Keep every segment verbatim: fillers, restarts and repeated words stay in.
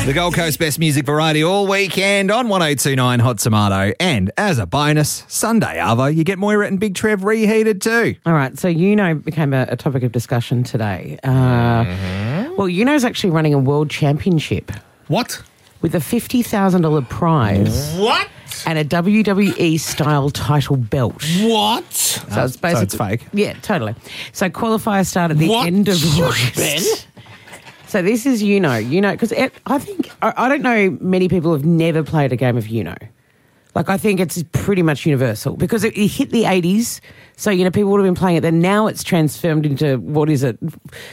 The Gold Coast Best Music Variety all weekend on one oh two point nine Hot Tomato. And as a bonus, Sunday, Arvo, you get Moira and Big Trev reheated too. All right, so Uno became a, a topic of discussion today. Uh, mm-hmm. Well, Uno's actually running a world championship. What? With a fifty thousand dollars prize. What? And a W W E-style title belt. What? So Uh, it's basically... so it's fake? Yeah, totally. So qualifiers start at the What? end of August. Ben? So this is Uno. Uno, because I think... I, I don't know many people have never played a game of Uno. Like, I think it's pretty much universal because it, it hit the eighties. So, you know, people would have been playing it. Then now it's transformed into, what is it...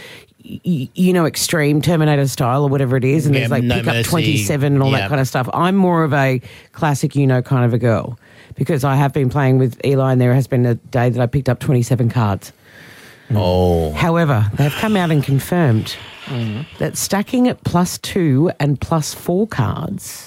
you know, extreme Terminator style or whatever it is, and Yeah, there's like no pick up mercy. twenty-seven and all Yeah. that kind of stuff. I'm more of a classic, you know, kind of a girl because I have been playing with Eli, and there has been a day that I picked up twenty-seven cards. Oh. However, they've come out and confirmed that stacking at plus two and plus four cards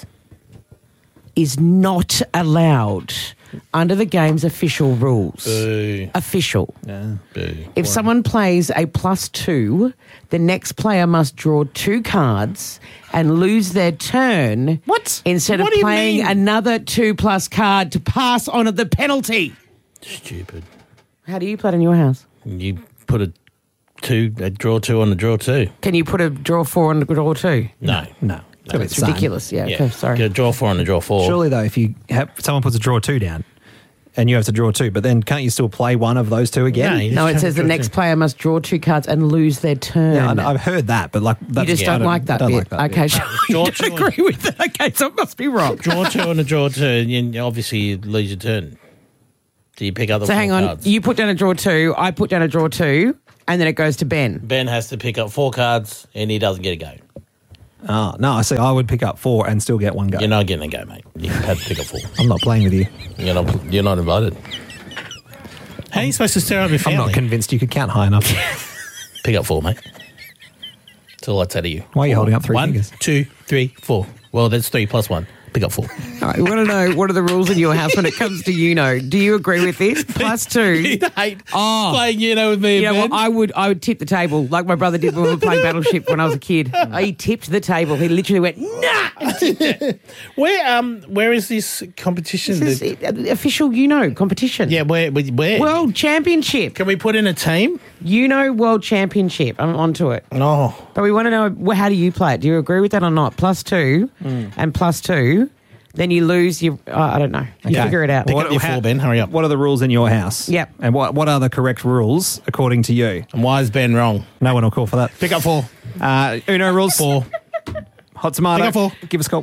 is not allowed under the game's official rules. Boo. Official. Boo. If someone plays a plus two, the next player must draw two cards and lose their turn. What? Instead What of do you playing mean? another two plus card to pass on at the penalty. Stupid. How do you play it in your house? You put a two, a draw two on the draw two. Can you put a draw four on the draw two? No. No. No, It's ridiculous. Yeah, okay, sorry. Get a draw four on the draw four. Surely, though, if you have, someone puts a draw two down and you have to draw two, but then can't you still play one of those two again? No, you No, it just says the draw next two. player must draw two cards and lose their turn. Yeah, I know, I've heard that, but like that's, you just I don't like that don't bit. like that okay, bit. so Draw you two don't agree with that. Okay, so it must be wrong. Draw two on the draw two, and you- obviously you lose your turn. Do you pick up the So four hang on, cards? you put down a draw two, I put down a draw two, and then it goes to Ben. Ben has to pick up four cards, and he doesn't get a go. Oh, no, I see. I would pick up four and still get one go. You're not getting a go, mate. You have to pick up four. I'm not playing with you. You're not, you're not invited. How are you supposed to stir up your I'm family? not convinced you could count high enough. Pick up four, mate. That's all I'd say to you. Why are you holding up three One, fingers? two, three, four. Well, that's three plus one. Pick up four. All right, we want to know what are the rules in your house when it comes to Uno. Do you agree with this? Plus two. You'd hate Oh. playing Uno with me, You know Ben. what? I would I would tip the table like my brother did when we were playing Battleship when I was a kid. He tipped the table. He literally went, nah! Where um where is this competition? This is uh, official Uno competition. yeah, where where? World Championship. Can we put in a team? Uno World Championship. I'm onto it. No. But we want to know, well, how do you play it? Do you agree with that or not? Plus two and plus two, then you lose your, uh, I don't know. You Okay. figure it out. Pick up your four, Ben. Hurry up. What are the rules in your house? Yep. And what what are the correct rules according to you? And why is Ben wrong? No one will call for that. Pick up four. Uh, Uno rules. Four. Hot tomato. Pick up four. Give us a call.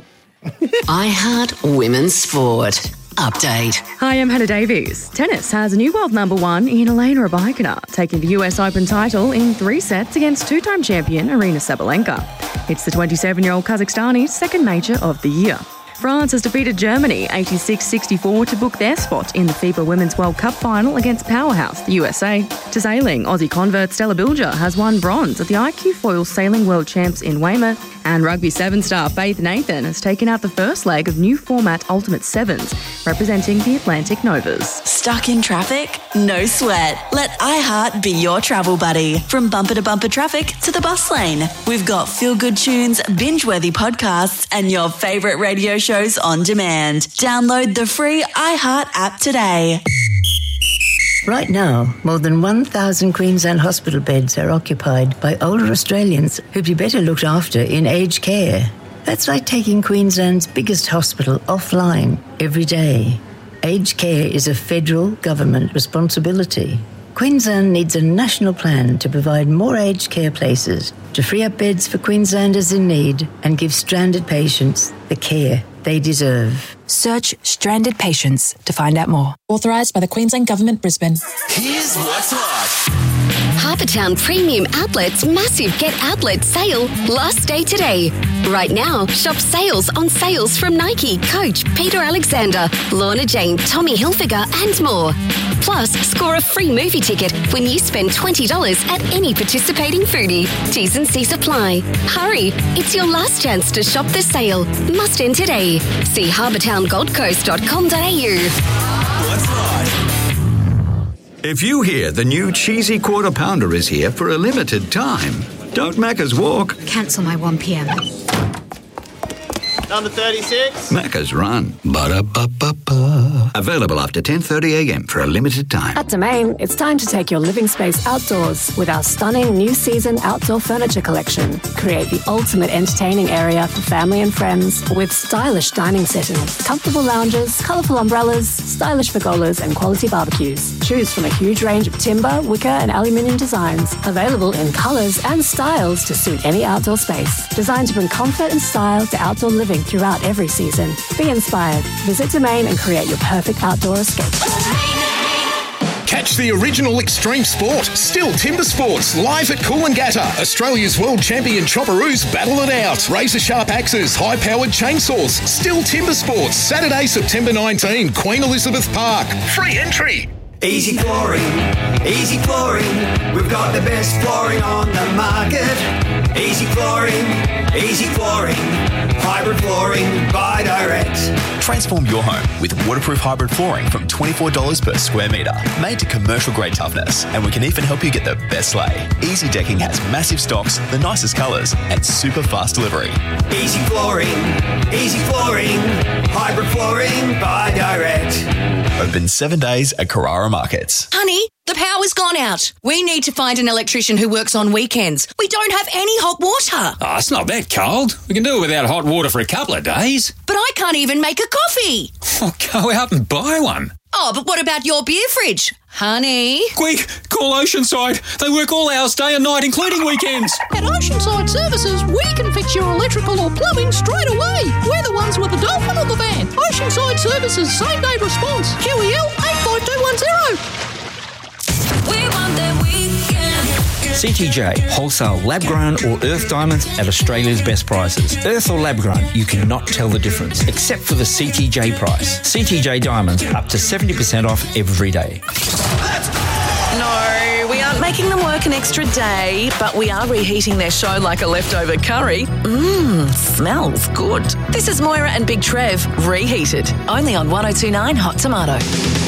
I Heart Women's Sport. Update. Hi, I'm Hannah Davies. Tennis has a new world number one in Elena Rybakina, taking the U S Open title in three sets against two-time champion Arina Sabalenka. It's the twenty-seven-year-old Kazakhstani's second major of the year. France has defeated Germany eighty-six sixty-four to book their spot in the FIBA Women's World Cup final against powerhouse the U S A. To sailing, Aussie convert Stella Bilger has won bronze at the I Q Foil Sailing World Champs in Weymouth. And Rugby Seven star Faith Nathan has taken out the first leg of new format Ultimate Sevens, representing the Atlantic Novas. Stuck in traffic? No sweat. Let iHeart be your travel buddy. From bumper to bumper traffic to the bus lane. We've got feel-good tunes, binge-worthy podcasts, and your favourite radio shows on demand. Download the free iHeart app today. Right now, more than one thousand Queensland hospital beds are occupied by older Australians who'd be better looked after in aged care. That's like taking Queensland's biggest hospital offline every day. Aged care is a federal government responsibility. Queensland needs a national plan to provide more aged care places, to free up beds for Queenslanders in need and give stranded patients the care they deserve. Search Stranded Patients to find out more. Authorised by the Queensland Government, Brisbane. Here's what's hot. Harbourtown Premium Outlets massive Get Outlet sale last day today. Right now, shop sales on sales from Nike, Coach, Peter Alexander, Lorna Jane, Tommy Hilfiger and more. Plus, score a free movie ticket when you spend twenty dollars at any participating foodie. T's and C's apply. Hurry, it's your last chance to shop the sale. Must end today. See harbourtown gold coast dot com dot a u. What's hot? If you hear the new cheesy quarter pounder is here for a limited time, don't make us walk. Cancel my one p.m. Number thirty-six. Macca's Run. Ba-da-ba-ba-ba. Available after ten thirty a m for a limited time. At Domain, it's time to take your living space outdoors with our stunning new season outdoor furniture collection. Create the ultimate entertaining area for family and friends with stylish dining settings, comfortable lounges, colourful umbrellas, stylish pergolas and quality barbecues. Choose from a huge range of timber, wicker and aluminium designs, available in colours and styles to suit any outdoor space. Designed to bring comfort and style to outdoor living throughout every season. Be inspired. Visit Domain and create your perfect outdoor escape. Catch the original extreme sport, Still Timber Sports, live at Coolangatta. Australia's world champion chopperoos battle it out. Razor-sharp axes, high-powered chainsaws. Still Timber Sports, Saturday, September nineteenth, Queen Elizabeth Park. Free entry. Easy Flooring, Easy Flooring, we've got the best flooring on the market. Easy Flooring, Easy Flooring, hybrid flooring by Direct. Transform your home with waterproof hybrid flooring from twenty-four dollars per square metre. Made to commercial grade toughness, and we can even help you get the best lay. Easy Decking has massive stocks, the nicest colours, and super fast delivery. Easy Flooring, Easy Flooring, hybrid flooring by Direct. Open seven days at Carrara Markets. Honey, the power's gone out. We need to find an electrician who works on weekends. We don't have any hot water. Oh, it's not that cold. We can do it without hot water for a couple of days. But I can't even make a coffee. Oh, go out and buy one. Oh, but what about your beer fridge? Honey? Quick, call Oceanside. They work all hours, day and night, including weekends. At Oceanside Services, we can fix your electrical or plumbing straight away. We're the ones with the dolphin on the van. Oceanside Services, same day response. Q E L eight five two one zero. We want that weekend. C T J, wholesale lab-grown or earth diamonds at Australia's best prices. Earth or lab-grown, you cannot tell the difference, except for the C T J price. C T J diamonds, up to seventy percent off every day. No, we aren't making them work an extra day, but we are reheating their show like a leftover curry. Mmm, smells good. This is Moira and Big Trev, reheated, only on one oh two nine Hot Tomato.